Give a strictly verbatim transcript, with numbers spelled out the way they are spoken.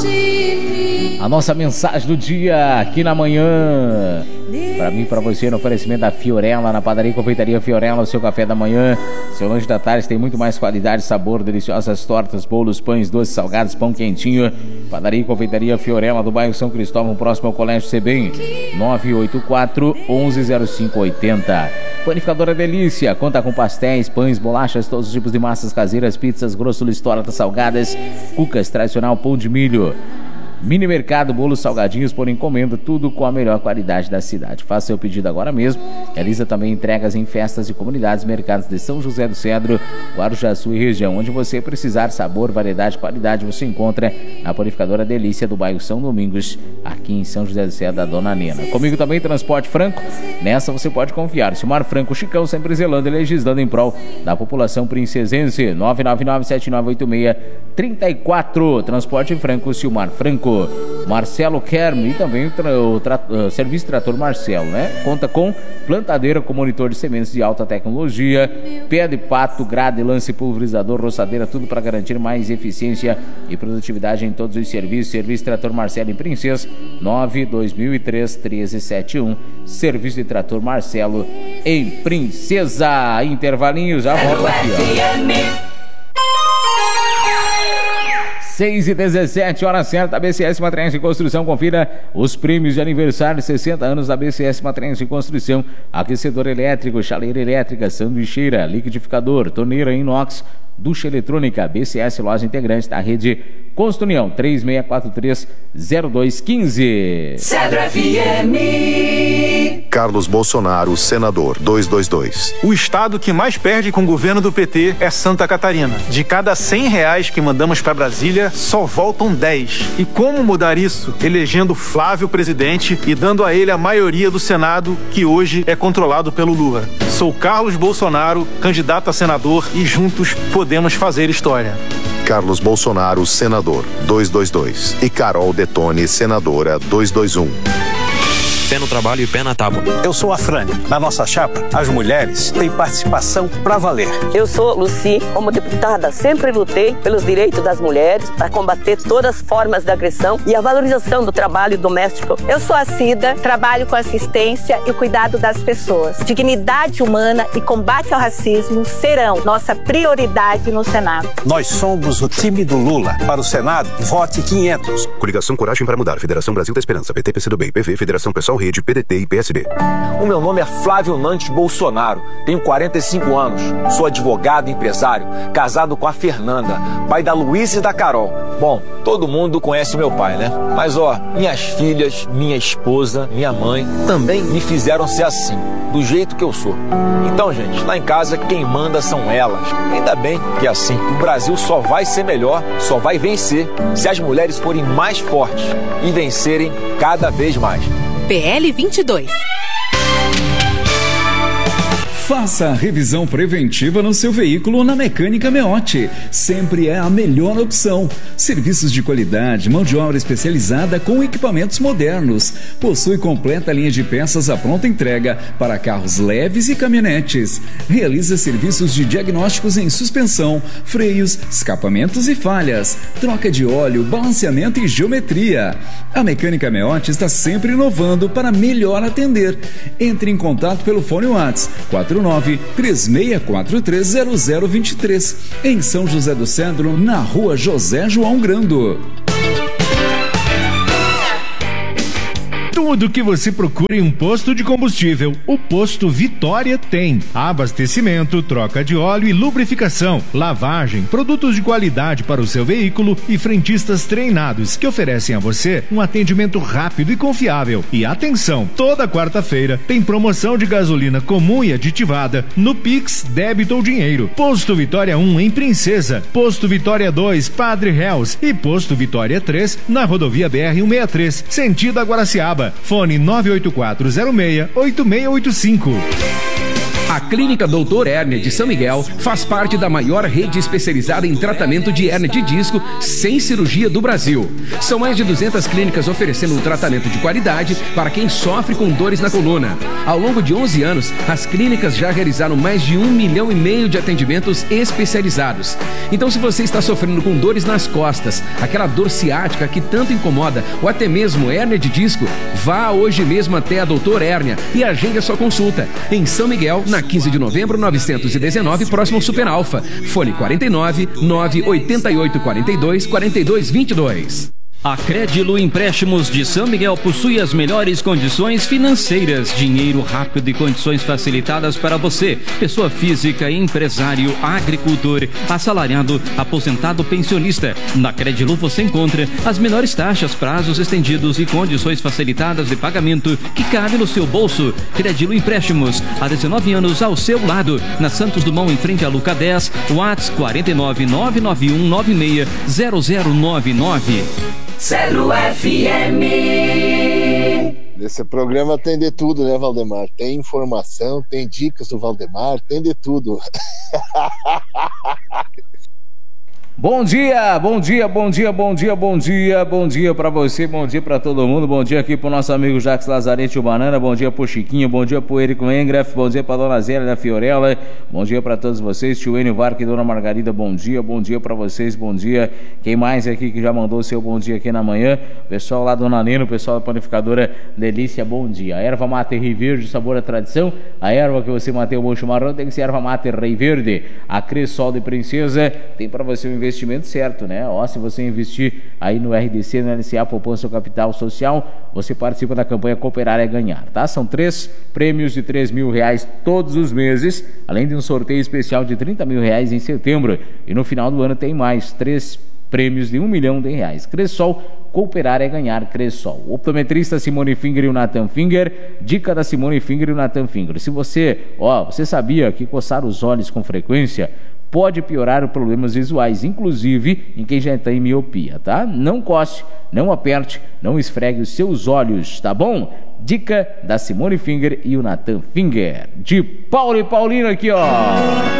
A nossa mensagem do dia aqui na manhã, para mim e para você, no oferecimento da Fiorella, na padaria e confeitaria Fiorella, o seu café da manhã, seu lanche da tarde tem muito mais qualidade, sabor, deliciosas tortas, bolos, pães, doces, salgados, pão quentinho. Padaria e confeitaria Fiorella, do bairro São Cristóvão, próximo ao Colégio Sebem, nove oito quatro, onze zero cinco oitenta. Panificadora Delícia, conta com pastéis, pães, bolachas, todos os tipos de massas caseiras, pizzas, grossos, tortas salgadas, cucas, tradicional, pão de milho. Mini Mercado, bolos salgadinhos por encomenda, tudo com a melhor qualidade da cidade. Faça seu pedido agora mesmo. Realiza também entregas em festas e comunidades, mercados de São José do Cedro, Guarujá-Sul e região. Onde você precisar, sabor, variedade, qualidade, você encontra na Panificadora Delícia do bairro São Domingos, aqui em São José do Cedro, da Dona Nena. Comigo também, Transporte Franco. Nessa você pode confiar. Silmar Franco, Chicão, sempre zelando e legislando em prol da população princesense. nove nove nove, sete nove oito seis, três quatro. Transporte Franco, Silmar Franco. Marcelo Kerm e também o, tra- o, tra- o Serviço Trator Marcelo, né? Conta com plantadeira com monitor de sementes de alta tecnologia, pé de pato, grade, lance, pulverizador, roçadeira, tudo para garantir mais eficiência e produtividade em todos os serviços. Serviço Trator Marcelo em Princesa, nove dois mil e três, treze setenta e um. Serviço de Trator Marcelo em Princesa. Intervalinho, já volto aqui, ó. seis e dezessete, hora certa, B C S Materiais de Construção. Confira os prêmios de aniversário, sessenta anos da B C S Materiais de Construção. Aquecedor elétrico, chaleira elétrica, sanduicheira, liquidificador, torneira inox, ducha eletrônica. B C S, loja integrante da rede Construnião, três seis quatro três, zero dois um cinco. Cedro F M. Carlos Bolsonaro, senador, duzentos e vinte e dois. O estado que mais perde com o governo do P T é Santa Catarina. De cada cem reais que mandamos para Brasília, só voltam dez. E como mudar isso? Elegendo Flávio presidente e dando a ele a maioria do Senado, que hoje é controlado pelo Lula. Sou Carlos Bolsonaro, candidato a senador, e juntos podemos fazer história. Carlos Bolsonaro, senador, duzentos e vinte e dois. E Carol Detone, senadora, duzentos e vinte e um. Pé no trabalho e pé na tábua. Eu sou a Frane. Na nossa chapa, as mulheres têm participação pra valer. Eu sou Luci. Como deputada, sempre lutei pelos direitos das mulheres para combater todas as formas de agressão e a valorização do trabalho doméstico. Eu sou a Cida, trabalho com assistência e cuidado das pessoas. Dignidade humana e combate ao racismo serão nossa prioridade no Senado. Nós somos o time do Lula. Para o Senado, vote quinhentos. Coligação Coragem para Mudar, Federação Brasil da Esperança, P T, P C do B, P V, Federação Pessoal Rede, P D T e P S B. O meu nome é Flávio Nantes Bolsonaro, tenho quarenta e cinco anos, sou advogado e empresário, casado com a Fernanda, pai da Luísa e da Carol. Bom, todo mundo conhece o meu pai, né? Mas ó, minhas filhas, minha esposa, minha mãe também me fizeram ser assim, do jeito que eu sou. Então, gente, lá em casa quem manda são elas. Ainda bem que é assim. O Brasil só vai ser melhor, só vai vencer se as mulheres forem mais fortes e vencerem cada vez mais. P L vinte e dois. Faça a revisão preventiva no seu veículo na Mecânica Meotti. Sempre é a melhor opção. Serviços de qualidade, mão de obra especializada com equipamentos modernos. Possui completa linha de peças à pronta entrega para carros leves e caminhonetes. Realiza serviços de diagnósticos em suspensão, freios, escapamentos e falhas, troca de óleo, balanceamento e geometria. A Mecânica Meotti está sempre inovando para melhor atender. Entre em contato pelo fone WhatsApp quatro nove três seis quatro três zero zero dois três, em São José do Cedro, na rua José João Grando. Tudo que você procura em um posto de combustível, o Posto Vitória tem. Abastecimento, troca de óleo e lubrificação, lavagem, produtos de qualidade para o seu veículo e frentistas treinados que oferecem a você um atendimento rápido e confiável. E atenção, toda quarta-feira tem promoção de gasolina comum e aditivada no Pix, débito ou dinheiro. Posto Vitória um em Princesa, Posto Vitória dois, Padre Reus e Posto Vitória três na rodovia B R cento e sessenta e três, sentido a Guaraciaba. Fone nove oito quatro zero seis oito seis oito cinco. A Clínica Doutor Hérnia de São Miguel faz parte da maior rede especializada em tratamento de hérnia de disco sem cirurgia do Brasil. São mais de duzentas clínicas oferecendo um tratamento de qualidade para quem sofre com dores na coluna. Ao longo de onze anos, as clínicas já realizaram mais de um milhão e meio de atendimentos especializados. Então, se você está sofrendo com dores nas costas, aquela dor ciática que tanto incomoda, ou até mesmo hérnia de disco, vá hoje mesmo até a Doutor Hérnia e agende a sua consulta. Em São Miguel, na quinze de novembro, novecentos e dezenove, próximo ao Super Alfa. Fone quarenta e nove, nove oito oito, quatro dois, quatro dois, dois dois. A Crédilo Empréstimos de São Miguel possui as melhores condições financeiras, dinheiro rápido e condições facilitadas para você, pessoa física, empresário, agricultor, assalariado, aposentado, pensionista. Na Crédilo você encontra as menores taxas, prazos estendidos e condições facilitadas de pagamento que cabe no seu bolso. Crédilo Empréstimos, há dezenove anos ao seu lado, na Santos Dumont, em frente à Luca dez, WhatsApp quatro nove nove nove um nove seis zero zero nove nove. Zero F M. Esse programa tem de tudo, né, Valdemar? Tem informação, tem dicas do Valdemar, tem de tudo. Bom dia, bom dia, bom dia, bom dia, bom dia, bom dia pra você, bom dia pra todo mundo, bom dia aqui pro nosso amigo Jacques Lazarete, o Banana, bom dia pro Chiquinho, bom dia pro Érico Engraf, bom dia pra Dona Zélia da Fiorella, bom dia pra todos vocês, tio Enio Varque e Dona Margarida, bom dia, bom dia pra vocês, bom dia, quem mais aqui que já mandou o seu bom dia aqui na manhã, pessoal lá do Dona Neno, pessoal da panificadora Delícia, bom dia, a erva mate Rei Verde, sabor à tradição, a erva que você mantém o bom chimarrão tem que ser erva mate Rei Verde, a Cressol de Princesa, tem pra você um investimento certo, né? Ó, se você investir aí no R D C, no L C A, Poupança Capital Social, você participa da campanha Cooperar é Ganhar, tá? São três prêmios de três mil reais todos os meses, além de um sorteio especial de trinta mil reais em setembro. E no final do ano tem mais três prêmios de um milhão de reais. Cressol, Cooperar é Ganhar, Cressol. Optometrista Simone Finger e o Nathan Finger. Dica da Simone Finger e o Nathan Finger. Se você, ó, você sabia que coçar os olhos com frequência pode piorar os problemas visuais, inclusive em quem já tem miopia, tá? Não coce, não aperte, não esfregue os seus olhos, tá bom? Dica da Simone Finger e o Nathan Finger. De Paulo e Paulino aqui, ó.